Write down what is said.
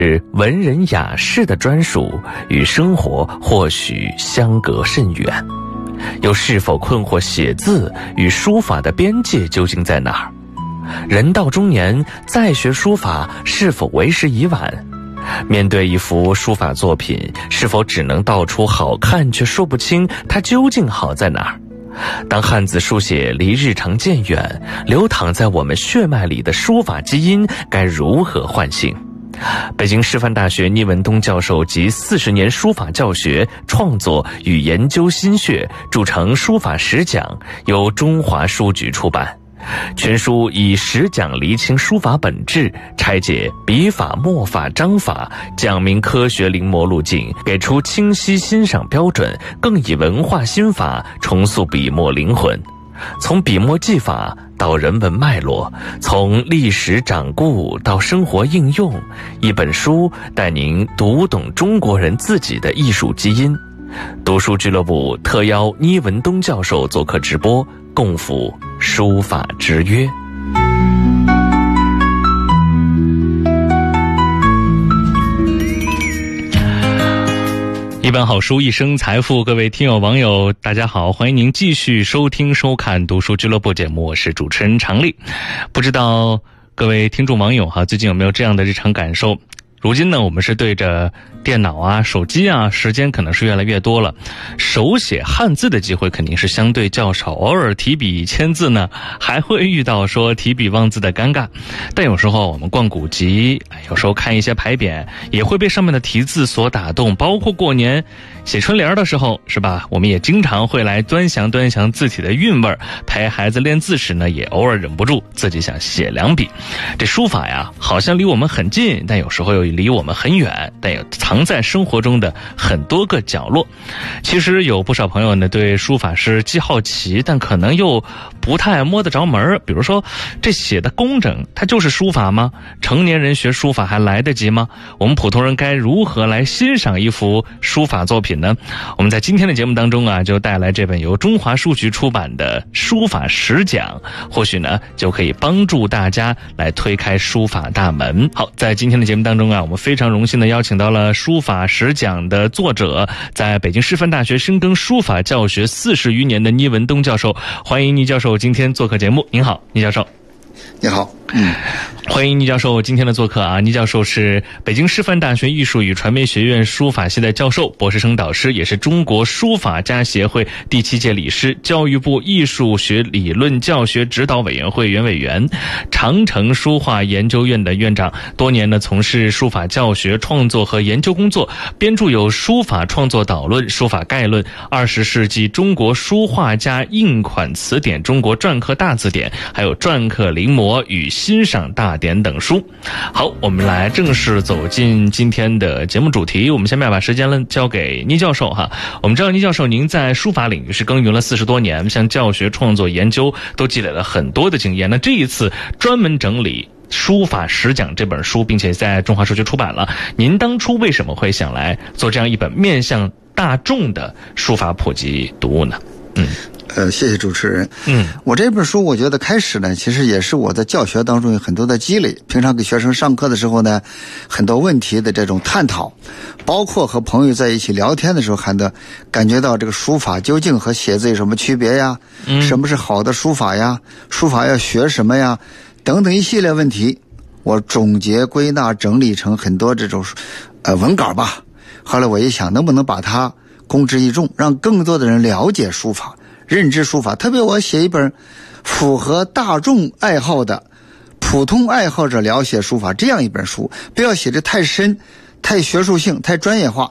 文人雅士的专属，与生活或许相隔甚远。又是否困惑写字与书法的边界究竟在哪儿？人到中年再学书法是否为时已晚？面对一幅书法作品，是否只能道出好看，却说不清它究竟好在哪儿？当汉字书写离日常渐远，流淌在我们血脉里的书法基因该如何唤醒？北京师范大学倪文东教授集40年书法教学、创作与研究心血，著成《书法十讲》，由中华书局出版。全书以10讲厘清书法本质，拆解笔法、墨法、章法，讲明科学临摹路径，给出清晰欣赏标准，更以文化心法重塑笔墨灵魂。从笔墨技法到人文脉络，从历史掌故到生活应用，一本书带您读懂中国人自己的艺术基因。读书俱乐部特邀倪文东教授做客直播，共赴书法之约。一本好书，一生财富。各位听友网友大家好，欢迎您继续收听收看读书俱乐部节目，我是主持人常丽。不知道各位听众网友最近有没有这样的日常感受？如今呢，我们是对着电脑啊、手机啊，时间可能是越来越多了，手写汉字的机会肯定是相对较少，偶尔提笔签字呢，还会遇到说提笔忘字的尴尬。但有时候我们逛古籍，有时候看一些牌匾，也会被上面的题字所打动，包括过年写春联的时候，是吧？我们也经常会来端详字体的韵味，陪孩子练字时呢，也偶尔忍不住自己想写两笔。这书法呀，好像离我们很近，但有时候又离我们很远，但也藏在生活中的很多个角落。其实有不少朋友呢，对书法是既好奇，但可能又不太摸得着门。比如说，这写的工整，它就是书法吗？成年人学书法还来得及吗？我们普通人该如何来欣赏一幅书法作品呢？我们在今天的节目当中啊，就带来这本由中华书局出版的《书法十讲》，或许呢，就可以帮助大家来推开书法大门。好，在今天的节目当中啊，我们非常荣幸的邀请到了《书法十讲》的作者，在北京师范大学深耕书法教学40余年的倪文东教授。欢迎倪教授今天做客节目。您好，倪教授。 你好。 欢迎倪教授今天的做客啊！倪教授是北京师范大学艺术与传媒学院书法系的教授、博士生导师，也是中国书法家协会第7届理事、教育部艺术学理论教学指导委员会原委员、长城书画研究院的院长。多年呢从事书法教学、创作和研究工作，编著有《书法创作导论》《书法概论》《20世纪中国书画家印款词典》《中国篆刻大字典》，还有《篆刻临摹与欣赏大典》等书。好，我们来正式走进今天的节目主题。我们下面把时间交给倪教授哈。我们知道倪教授您在书法领域是耕耘了40多年，像教学、创作、研究都积累了很多的经验。那这一次专门整理《书法十讲》这本书，并且在中华书局出版了。您当初为什么会想来做这样一本面向大众的书法普及读物呢？ 谢谢主持人。我这本书我觉得开始呢，其实也是我在教学当中有很多的积累。平常给学生上课的时候呢，很多问题的这种探讨，包括和朋友在一起聊天的时候，感觉到这个书法究竟和写字有什么区别呀？什么是好的书法呀？书法要学什么呀？等等一系列问题，我总结归纳整理成很多这种文稿吧。后来我一想，能不能把它公之于众，让更多的人了解书法，认知书法。特别我写一本符合大众爱好的普通爱好者了解书法这样一本书，不要写得太深、太学术性、太专业化，